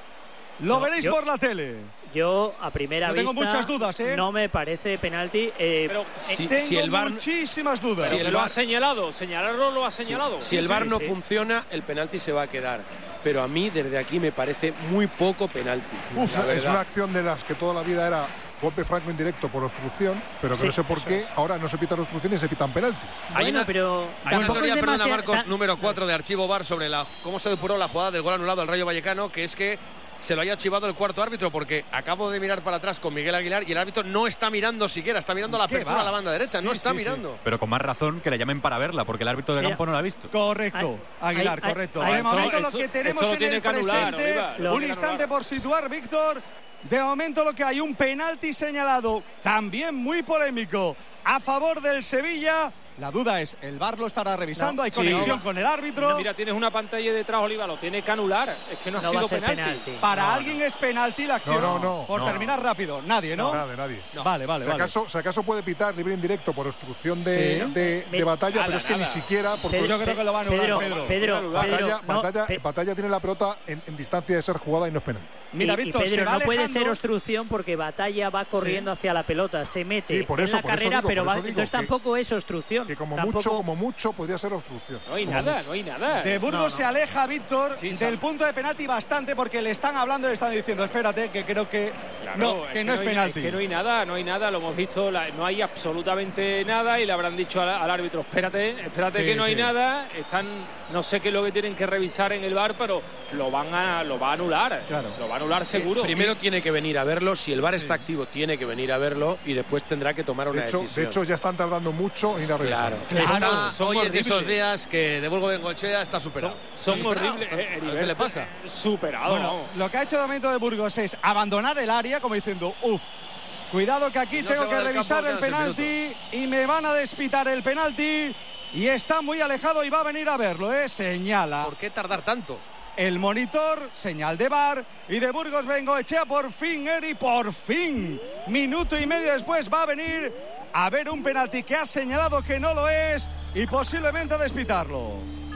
Lo No, veréis yo- por la tele. yo a primera Yo vista tengo muchas dudas, ¿eh? no me parece penalti. eh, Pero eh, Tengo si el V A R muchísimas dudas. Pero Si que el lo V A ha R señalado, señalarlo lo ha señalado. Si el sí, V A R no sí. funciona, el penalti se va a quedar. Pero a mí, desde aquí, me parece muy poco penalti. Uf, la es verdad. una acción de las que toda la vida era golpe franco indirecto por obstrucción, pero que Sí, no sé por eso qué es. ahora no se pitan obstrucciones y se pitan penalti. Hay bueno, una- pero Hay una tampoco teoría, es perdona demasiado- Marcos, ta- número cuatro de archivo V A R sobre la, cómo se depuró la jugada del gol anulado al Rayo Vallecano, que es que se lo haya chivado el cuarto árbitro, porque acabo de mirar para atrás con Miguel Aguilar y el árbitro no está mirando siquiera, está mirando la ¿Qué apertura va? a la banda derecha, Sí, no está sí, sí. mirando. Pero con más razón que le llamen para verla, porque el árbitro de Mira. campo no la ha visto. Correcto, Hay- Aguilar, hay- correcto. hay- de esto- momento lo esto- que tenemos esto lo en tiene el que anular, presente, Oliva, lo un tiene que instante anular. por situar, Víctor. De momento lo que hay, un penalti señalado, también muy polémico, a favor del Sevilla. La duda es, el V A R lo estará revisando, No, hay sí, conexión no va- con el árbitro. Mira, tienes una pantalla detrás, Oliva, lo tiene que anular. Es que no, no ha va a sido ser penalti. penalti. Para No, alguien es penalti la acción. No, no, no. Por No. terminar rápido, nadie, ¿no? Nada, nadie. Vale, vale, Si vale. acaso, si acaso puede pitar libre indirecto por obstrucción de, Sí. de- Me- de batalla, nada, pero es que nada. ni siquiera. Porque Yo creo que lo va a anular, Pedro, Pedro. Pedro, Batalla, Pedro, Batalla, no, Batalla, Pe- Batalla tiene la pelota en, en distancia de ser jugada y no es penal. Mira, y- y Víctor, se Pedro, va no puede alejando. ser obstrucción porque Batalla va corriendo hacia la pelota, se mete Sí, por en eso, la por eso carrera, digo, pero por va, eso digo entonces que- tampoco es obstrucción. Que como tampoco, mucho, como mucho podría ser obstrucción. No hay Como nada, mucho. no hay nada. De Burgos No, no. se aleja Víctor Sí, del sal- punto de penalti bastante porque le están hablando y le están diciendo, espérate, que creo que Claro, no, que no es hay- penalti. Es que no hay nada, no hay nada, lo hemos visto, la- no hay absolutamente nada y le habrán dicho al, al árbitro, espérate, espérate Sí, que no hay sí. nada, están, no sé qué es lo que tienen que revisar en el V A R, pero lo van a, lo va a anular, Claro. lo va a anular seguro. Primero tiene que venir a verlo, si el V A R Sí. está activo tiene que venir a verlo y después tendrá que tomar una De hecho, de decisión. hecho, ya están tardando mucho en ir a revisar. Claro. Está- son hoy es de esos horribles. días que de Burgos Bengoechea está son, superado. son Superado. horribles. eh, Heriberto, ¿Qué le pasa? eh, Superado. Bueno, vamos. lo que ha hecho de momento de Burgos es abandonar el área como diciendo, uff, cuidado que aquí Y no tengo se va que del revisar campo, el quedan penalti y me van a despitar el penalti y está muy alejado y va a venir a verlo, ¿eh? Señala. ¿Por qué tardar tanto? El monitor, señal de V A R y de Burgos Bengoechea, por fin, Eri, por fin. Minuto y medio después va a venir a ver un penalti que ha señalado que no lo es y posiblemente a despitarlo.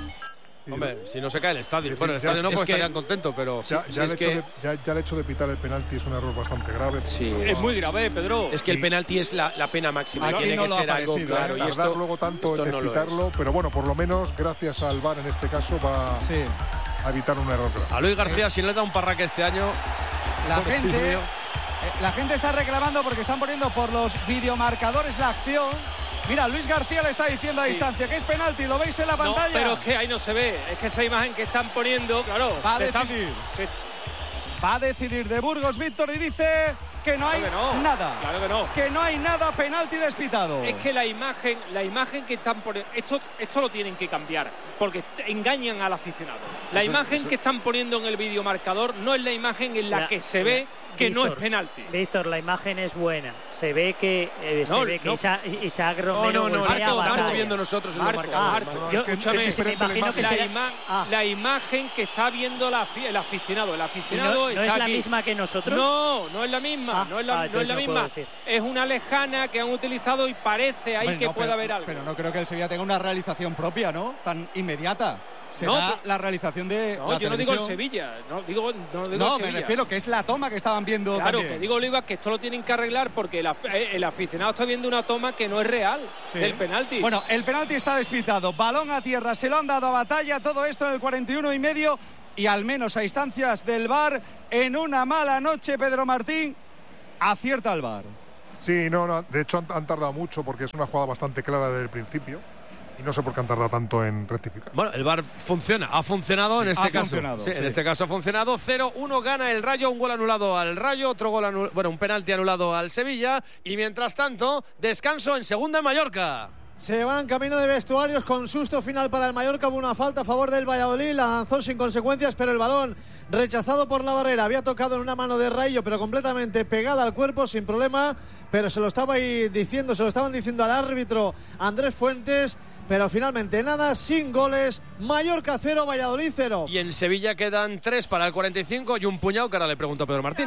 Hombre, si no se cae el estadio. Bueno, el ya- estadio no, es pues que- estarían contentos, pero. Ya, Sí, ya, es el que- hecho de, ya, ya el hecho de pitar el penalti es un error bastante grave. Sí. Es muy grave, Pedro. Es que el penalti es la, la pena máxima, Aquí tiene no que lo ha ser algo parecido, claro. ¿eh? Y Tardar esto, luego tanto esto en no lo es. pitarlo, pero bueno, por lo menos gracias al V A R en este caso va Sí. a evitar un error grave. A Luis García, si no le da un parraque este año. La pobre gente, tío. eh, la gente está reclamando porque están poniendo por los videomarcadores la acción. Mira, Luis García le está diciendo a Sí. distancia que es penalti, ¿lo veis en la No, pantalla? pero es que ahí no se ve. Es que esa imagen que están poniendo, claro. Va a te están- decidir. te- Va a decidir de Burgos Víctor y dice que no hay claro que no, nada. Claro que no. Que no hay nada, penalti despitado. Es que la imagen, la imagen que están poniendo, esto, esto lo tienen que cambiar, porque engañan al aficionado. La Eso, imagen eso. que están poniendo en el videomarcador no es la imagen en la, La- que se ve la- que Víctor, no es penalti. Víctor, la imagen es buena. Se ve que, eh, No, se ve que no. Isaac, Isaac No, Romero no, no, golpea Marco, batalla. estamos viendo nosotros en los Marco, marcadores. Marco, Marco. yo, Es que es escúchame, diferente me imagino la, que será- ima- Ah. la imagen que está viendo la afi- el aficionado. El aficionado ¿No- no está es la aquí. misma que nosotros? No, no es la misma. Ah, no es la, ah, no es entonces la no misma. puedo decir. Es una lejana que han utilizado y parece ahí Hombre, que no, puede pero- haber algo. Pero no creo que el Sevilla tenga una realización propia, ¿no? Tan inmediata. Será No, pero- la realización de No, la yo no digo el televisión. Sevilla. No, digo, no, digo No, el me Sevilla. refiero que es la toma que estaban viendo Claro, también. que digo, Oliva, que esto lo tienen que arreglar porque el, af- eh, el aficionado está viendo una toma que no es real Sí. del penalti. Bueno, el penalti está despitado. Balón a tierra, se lo han dado a Batalla. Todo esto en el cuarenta y uno y medio. Y al menos a instancias del V A R, en una mala noche, Pedro Martín acierta al V A R. Sí, no, no, de hecho han, han tardado mucho porque es una jugada bastante clara desde el principio y no sé por qué han tardado tanto en rectificar. Bueno, el V A R funciona, ha funcionado en este Ha caso. funcionado, Sí, sí. En este caso ha funcionado. cero uno gana el Rayo, un gol anulado al Rayo, otro gol anul- bueno, un penalti anulado al Sevilla. Y mientras tanto, descanso en segunda en Mallorca. Se van camino de vestuarios con susto final para el Mallorca. Hubo una falta a favor del Valladolid, la lanzó sin consecuencias, pero el balón rechazado por la barrera. Había tocado en una mano de Rayo, pero completamente pegada al cuerpo, sin problema. Pero se lo estaba ahí diciendo, se lo estaban diciendo al árbitro Andrés Fuentes. Pero finalmente nada, sin goles. Mallorca cero, Valladolid cero. Y en Sevilla quedan tres para el cuarenta y cinco y un puñado que ahora le pregunto a Pedro Martín.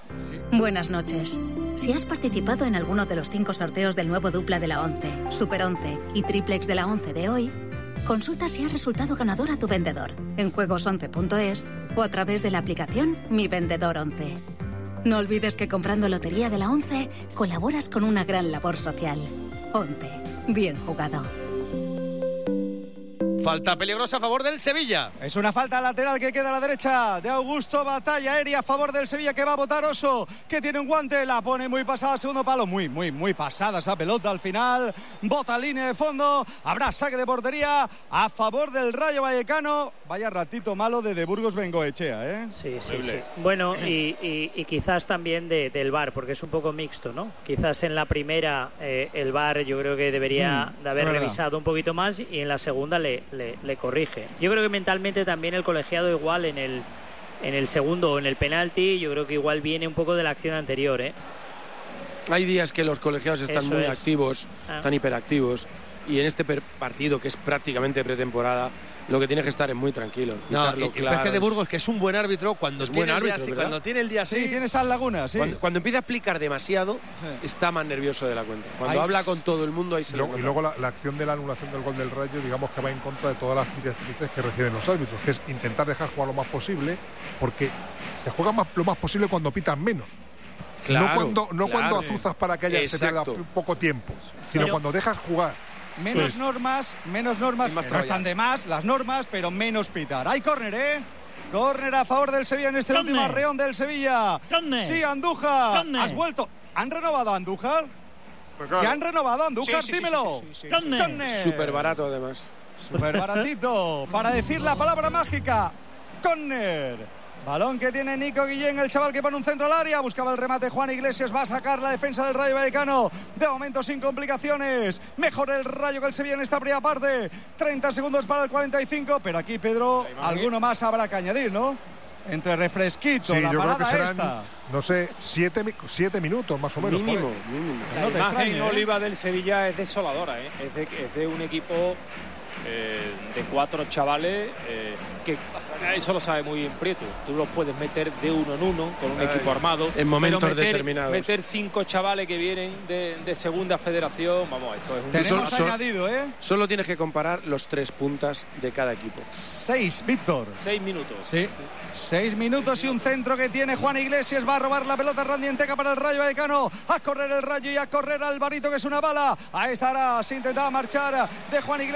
Buenas noches. Si has participado en alguno de los cinco sorteos del nuevo dupla de la once, Super once y Triplex de la once de hoy, consulta si has resultado ganador a tu vendedor en juegos once punto es o a través de la aplicación Mi Vendedor once. No olvides que comprando Lotería de la once colaboras con una gran labor social. once. Bien jugado. Falta peligrosa a favor del Sevilla. Es una falta lateral que queda a la derecha de Augusto. Batalla aérea a favor del Sevilla que va a botar Oso, que tiene un guante, la pone muy pasada, segundo palo. Muy, muy, muy pasada esa pelota al final. Bota línea de fondo. Habrá saque de portería a favor del Rayo Vallecano. Vaya ratito malo de De Burgos Bengoechea, ¿eh? Sí, sí, sí. Bueno, y, y- y quizás también de- del V A R, porque es un poco mixto, ¿no? Quizás en la primera eh, el V A R yo creo que debería Mm, de haber es verdad. revisado un poquito más y en la segunda le, le- le corrige. Yo creo que mentalmente también el colegiado igual en el, en el segundo o en el penalti, yo creo que igual viene un poco de la acción anterior, ¿eh? Hay días que los colegiados están Eso muy es. activos, Ah. están hiperactivos. Y en este per- partido, que es prácticamente pretemporada, lo que tienes que estar es muy tranquilo. No, quitarlo y, y claro. Pesque de Burgos, que es un buen árbitro, cuando Es tiene buen el día árbitro, así, ¿verdad? cuando tiene el día así. Sí, tiene esas lagunas, sí. Cuando, cuando empieza a explicar demasiado, Sí. está más nervioso de la cuenta. Cuando Ahí habla s- con todo el mundo, ahí se Y le luego, y nota. luego la, la acción de la anulación del gol del Rayo, digamos que va en contra de todas las directrices que reciben los árbitros, que es intentar dejar jugar lo más posible, porque se juega más, lo más posible cuando pitan menos. Claro, no cuando, no claro. cuando azuzas para que haya se pierda Exacto. poco tiempo, sino Pero- cuando dejas jugar. Menos Sí. normas, menos normas, Y más que no están de más las normas, pero menos pitar. Hay córner, ¿eh? Córner a favor del Sevilla en este Córner. último arreón del Sevilla. Córner. Sí, Andújar. Córner. Has vuelto. ¿Han renovado a Andújar? ¿Que han renovado a Andújar? Sí, sí, sí, Dímelo. sí, sí, sí, sí. Córner. Córner. Súper barato, además. Súper baratito. Para decir la palabra mágica. Córner. Balón que tiene Nico Guillén, el chaval que pone un centro al área. Buscaba el remate Juan Iglesias. Va a sacar la defensa del Rayo Vallecano. De momento sin complicaciones. Mejor el Rayo que el Sevilla en esta primera parte. treinta segundos para el cuarenta y cinco. Pero aquí, Pedro, alguno más habrá que añadir, ¿no? Entre refresquito, Sí, la yo creo que parada serán, esta. no sé, siete, mi- siete minutos más o menos. por ahí. Mínimo, mínimo. La No te imagen extrañe, ¿eh? Oliva del Sevilla es desoladora, ¿eh? es, de, es de un equipo eh, de cuatro chavales eh, que eso lo sabe muy bien Prieto. Tú los puedes meter de uno en uno con un Ay, equipo armado. en momentos pero meter, determinados. Meter cinco chavales que vienen de, de segunda federación, vamos, esto es un Tenemos Son- son- añadido, ¿eh? Solo tienes que comparar los tres puntas de cada equipo. Seis, Víctor. seis minutos. Sí. Seis minutos y un centro que tiene Juan Iglesias. Va a robar la pelota Randy Enteca para el Rayo Vallecano. A correr el Rayo y a correr Alvarito, que es una bala. Ahí estará. Se intentaba marchar de Juan Iglesias. Va a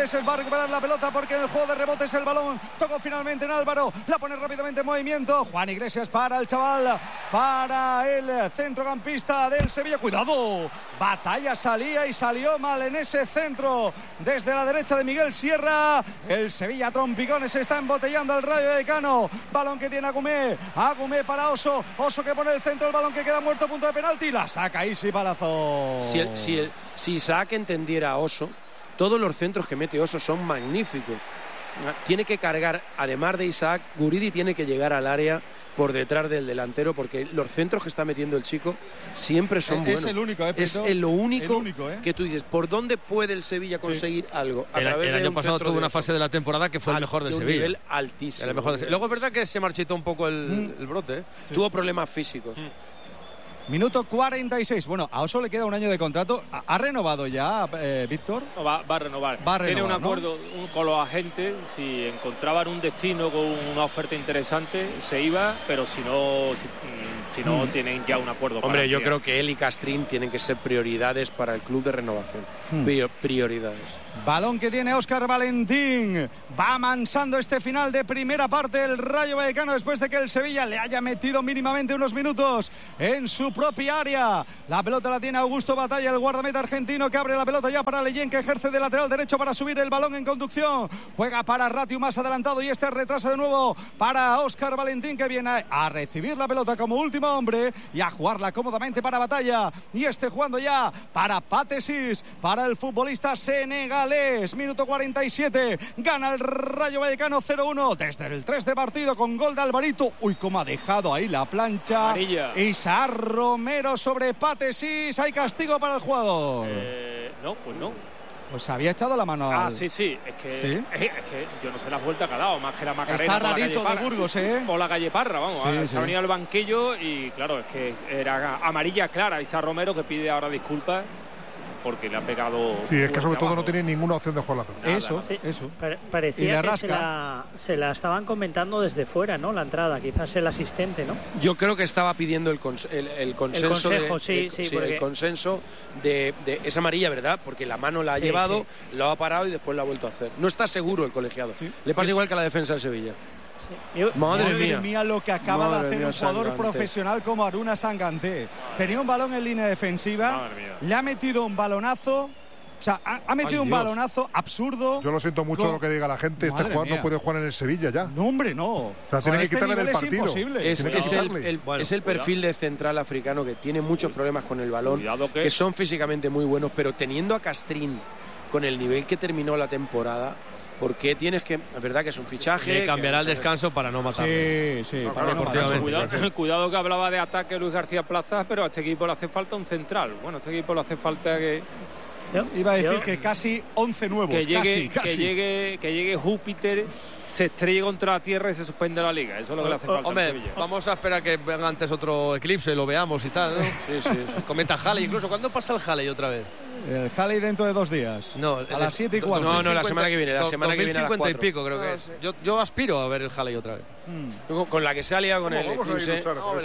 recuperar la pelota porque en el juego de rebotes el balón tocó finalmente en Álvaro, la pone rápidamente en movimiento. Juan Iglesias para el chaval, para el centrocampista del Sevilla. Cuidado, Batalla salía y salió mal en ese centro desde la derecha de Miguel Sierra. El Sevilla trompicones está embotellando al Rayo Vallecano. Balón que tiene Agumé, Agumé para Oso, Oso que pone el centro, el balón que queda muerto a punto de penalti, la saca Isi Palazón. Si, el, si, el, si Isaac entendiera a Oso, todos los centros que mete Oso son magníficos. Tiene que cargar, además de Isaac, Guridi tiene que llegar al área por detrás del delantero, porque los centros que está metiendo el chico siempre son es buenos. Es el único, ¿eh, es el único, el único ¿eh? que tú dices, ¿por dónde puede el Sevilla conseguir sí. algo? A el través el de año un pasado tuvo una Oso. fase de la temporada que fue el mejor del de un Sevilla. nivel altísimo. El mejor de... Luego es verdad que se marchitó un poco el, mm. el brote. ¿eh? Sí. Tuvo problemas físicos. Mm. Minuto cuarenta y seis. Bueno, a Oso le queda un año de contrato. ¿Ha, ha renovado ya, eh, Víctor? No, va, va a renovar. Va a renovar. Tiene un acuerdo ¿no? un, con los agentes. Si encontraban un destino con una oferta interesante, se iba. Pero si no, si, si no mm. tienen ya un acuerdo. Hombre, para yo creo que él y Castrín tienen que ser prioridades para el club de renovación. Mm. Prioridades. Balón que tiene Óscar Valentín. Va amansando este final de primera parte el Rayo Vallecano después de que el Sevilla le haya metido mínimamente unos minutos en su propia área. La pelota la tiene Augusto Batalla, el guardameta argentino, que abre la pelota ya para Leyen, que ejerce de lateral derecho para subir el balón en conducción. Juega para Ratiu más adelantado y este retrasa de nuevo para Óscar Valentín, que viene a recibir la pelota como último hombre y a jugarla cómodamente para Batalla. Y este jugando ya para Patesis, para el futbolista senegalés. Minuto cuarenta y siete. Gana el Rayo Vallecano cero uno desde el tres de partido con gol de Alvarito. Uy, cómo ha dejado ahí la plancha. Amarilla. Isaac Romero sobre Patesis. Hay castigo para el jugador. Eh, no, pues no. Pues había echado la mano Ah, al... sí, sí. Es que, ¿Sí? Es, es que yo no sé la vuelta que ha dado, más que la Macarena. Está rarito de Burgos, ¿eh? O la calle Parra, vamos. Sí, se sí. ha venido al banquillo y, claro, es que era amarilla clara. Isaac Romero, que pide ahora disculpas porque le ha pegado. Sí, es que sobre todo abajo. no tiene ninguna opción de jugar la pelota. Nada, eso, sí. eso. Pare parecía que se la, se la estaban comentando desde fuera, ¿no? La entrada, quizás el asistente, ¿no? Yo creo que estaba pidiendo el, cons el, el consenso. El consejo, de, sí, el, sí, sí porque... el consenso de, de esa amarilla, ¿verdad? Porque la mano la ha Sí, llevado, sí. lo ha parado y después lo ha vuelto a hacer. No está seguro el colegiado. Sí. Le pasa igual que a la defensa del Sevilla. Sí. Yo, Madre, Madre mía. mía lo que acaba Madre de hacer mía, un jugador Sanganté. profesional como Aruna Sanganté. Tenía un balón en línea defensiva, le ha metido un balonazo. O sea, ha, ha metido Ay, un Dios. balonazo absurdo. Yo lo siento mucho Con... lo que diga la gente. Este Madre jugador mía. no puede jugar en el Sevilla ya. No, hombre, no. O sea, tiene Con que este quitarle del nivel es partido. imposible. Es, es el, el, bueno, es el perfil de central africano que tiene muchos problemas con el balón, que... que son físicamente muy buenos, pero teniendo a Castrín con el nivel que terminó la temporada, ¿por qué tienes que...? Es verdad que es un fichaje... Le cambiará que... el descanso para no matarlo. Sí, sí. No, para no matarlo. Cuidado, cuidado que hablaba de ataque Luis García Plaza, pero a este equipo le hace falta un central. Bueno, a este equipo le hace falta que... Iba a decir Yo, que casi once nuevos. Que llegue, casi, casi. Que, llegue, que llegue Júpiter, se estrelle contra la Tierra y se suspende la Liga. Eso es lo que le hace falta. Hombre, vamos a esperar que venga antes otro eclipse y lo veamos y tal, ¿no? Sí, sí, sí. Comenta Halley incluso. ¿Cuándo pasa el Halley otra vez? El Halley dentro de dos días. No, a las siete y cuatro. No, no, la semana que viene. La semana que viene a las cuatro. y pico creo que es. Yo, yo aspiro a ver el Halley otra vez. Mm. Con la que se ha liado con el eclipse.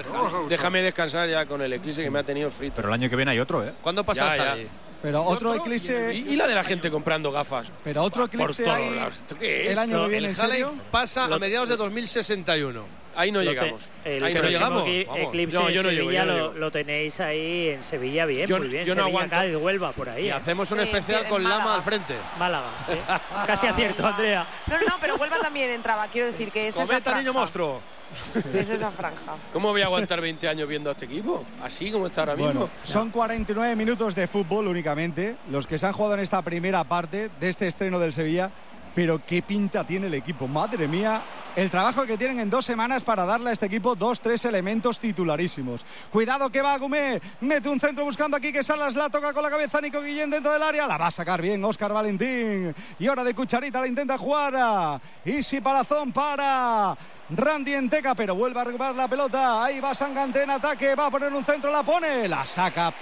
Déjame descansar ya con el eclipse que me ha tenido frito. Pero el año que viene hay otro, ¿eh? ¿Cuándo pasa ya, el Halley? Pero otro eclipse. Y, y la de la gente comprando gafas. Pero otro eclipse por hay todos lados. ¿Esto qué es? el año No, que viene, el ¿en Halley serio? pasa a mediados de dos mil sesenta y uno. Ahí no Lo llegamos. Te, el ahí no llegamos. Eclipse no, yo no en llego, Sevilla yo no lo, llego. lo tenéis ahí en Sevilla bien, Yo- muy bien. yo no Sevilla, aguanto. Cádiz, Huelva, por ahí. Y ¿eh? hacemos un Sí, especial en con Málaga. Lama al frente. Málaga, sí. Casi acierto, Andrea. No, no, pero Huelva también entraba. Quiero decir que es esa Cometa, franja. niño monstruo. Es esa franja. ¿Cómo voy a aguantar veinte años viendo a este equipo? Así como está ahora mismo. Bueno, son cuarenta y nueve minutos de fútbol únicamente, los que se han jugado en esta primera parte de este estreno del Sevilla. Pero qué pinta tiene el equipo, madre mía. El trabajo que tienen en dos semanas para darle a este equipo dos, tres elementos titularísimos. Cuidado que va Gumé, mete un centro buscando aquí que Salas la toca con la cabeza Nico Guillén dentro del área. La va a sacar bien Óscar Valentín. Y ahora de cucharita la intenta jugar. Isi Palazón para Randy Enteca, pero vuelve a recuperar la pelota. Ahí va Sanganté en ataque, va a poner un centro, la pone, la saca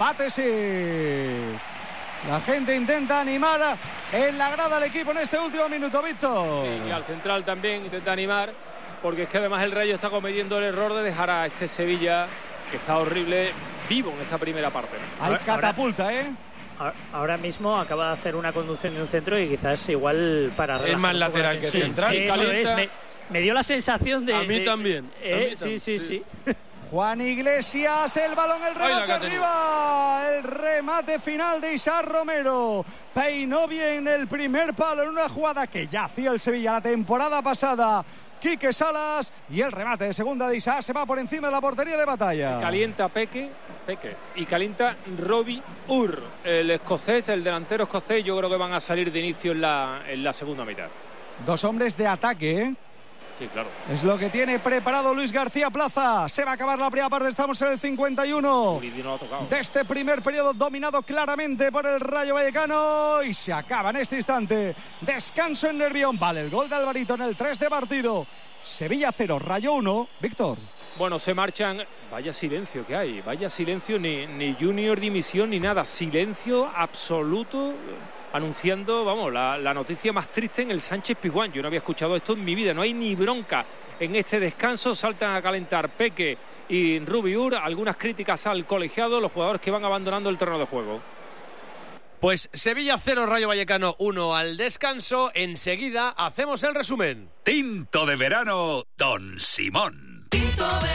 Patesi. La gente intenta animar en la grada al equipo en este último minuto, Víctor. Sí, y al central también intenta animar, porque es que además el Rayo está cometiendo el error de dejar a este Sevilla, que está horrible, vivo en esta primera parte. Hay catapulta, ¿eh? Ahora mismo acaba de hacer una conducción de un centro y quizás igual para es más lateral que sí, central. Eso es, me, me dio la sensación de... A mí de, también. Eh, a mí sí, también, sí, sí, sí. Juan Iglesias, el balón, el remate arriba, el remate final de Isaac Romero. Peinó bien el primer palo en una jugada que ya hacía el Sevilla la temporada pasada. Quique Salas, y el remate de segunda de Isaac se va por encima de la portería de Batalla. Calienta Peque, Peque y calienta Robbie Ur, el escocés, el delantero escocés. Yo creo que van a salir de inicio en la, en la segunda mitad. Dos hombres de ataque, ¿eh? Sí, claro. Es lo que tiene preparado Luis García Plaza. Se va a acabar la primera parte, estamos en el cincuenta y uno de este primer periodo, dominado claramente por el Rayo Vallecano, y se acaba en este instante. Descanso en Nervión, vale el gol de Alvarito en el tres de partido. Sevilla cero, Rayo uno. Víctor. Bueno, se marchan. Vaya silencio que hay, vaya silencio, ni, ni Junior dimisión ni nada, silencio absoluto, anunciando, vamos, la, la noticia más triste en el Sánchez Pizjuán. Yo no había escuchado esto en mi vida, no hay ni bronca en este descanso. Saltan a calentar Peque y Rubiur, algunas críticas al colegiado, los jugadores que van abandonando el terreno de juego. Pues Sevilla cero, Rayo Vallecano uno al descanso. Enseguida hacemos el resumen. Tinto de verano, Don Simón. Tinto de